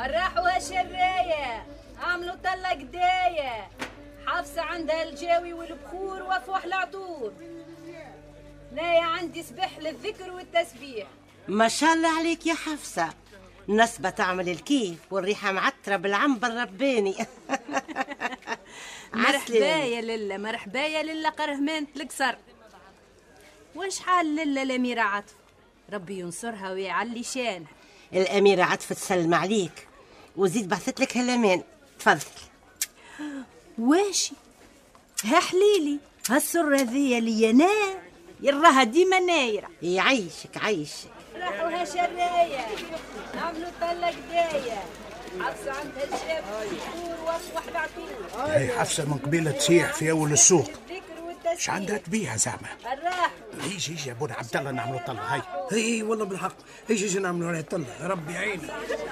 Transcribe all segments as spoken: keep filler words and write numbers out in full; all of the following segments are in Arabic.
راحوا هالشراية عملوا طلة قداية، حافظة عندها الجاوي والبخور وفوح العطور. لا يا عندي سبح للذكر والتسبيح. ما شاء الله عليك يا حفصة، نصبة تعمل الكيف والريحة معترة بالعنبر رباني. مرحبا يا لله، مرحبا يا لله قرهمانة القصر. وش حال لله الأميرة عطف؟ ربي ينصرها ويعلي شانها. الأميرة عطف تسلم عليك وزيد بعثت لك هالأمان، تفضل. واشي ها حليلي هالسرة ذي اللي انا يراها ديما نايرة. يعيشك عيشك. راحوا ها شراية عملوا طلة قداية، حفصة عندها الجاب والبخور وفوح العطور. هاي حفصة من قبيلة تسيح في أول السوق، ايش عندها تبيع زعما؟ هيجي هيجي يا بونا عبد الله نعملوا طلة. هاي هي والله بالحق هيجي هيجي نعملوا عليه طلة، ربي يعينك.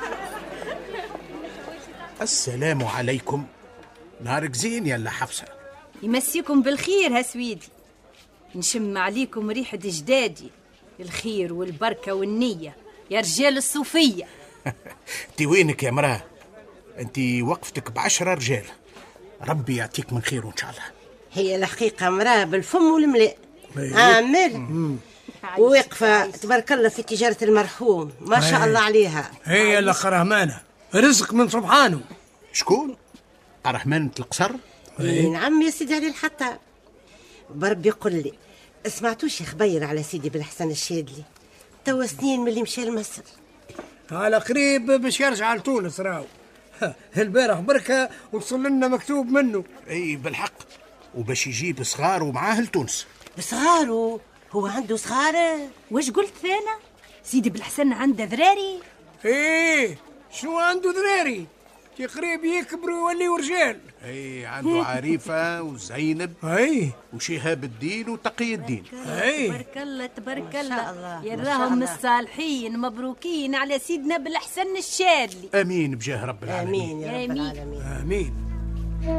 السلام عليكم، نهارك زين يلا حفصة. يمسيكم بالخير ها سويدي، نشم عليكم ريحة جدادي، الخير والبركة والنية يا رجال الصوفية. انت وينك يا مراه؟ انت وقفتك بعشرة رجال، ربي يعطيك من خيره ان شاء الله. هي الحقيقة مراه بالفم والملء عامل وواقفة تبارك الله في تجارة المرحوم، ما شاء الله عليها. هي اللي قرهمانة رزق من سبحانه. شكون؟ قرهمانة القصر؟ نعم يا سيدي علي الحطاب. بربي يقول لي سمعتوش خبير على سيدي بالحسن الشادلي؟ توا سنين من اللي مشى لمصر، على قريب باش يرجع لتونس راهو. البارح بركة وصل لنا مكتوب منه. اي بالحق، وباش يجيب صغار ومعاه لتونس. صغاره؟ هو عنده صغار؟ واش قلت ثانا؟ سيدي بالحسن عنده ذراري؟ ايه شنو عنده ذراري؟ قريب يكبروا ويوليوا رجال. اي عنده عريفة وزينب اي وشهاب الدين وتقي الدين. اي تبارك الله تبارك الله، يراهم الصالحين مبروكين على سيدنا بالحسن الشادلي. امين بجاه رب العالمين. امين يا رب العالمين. امين.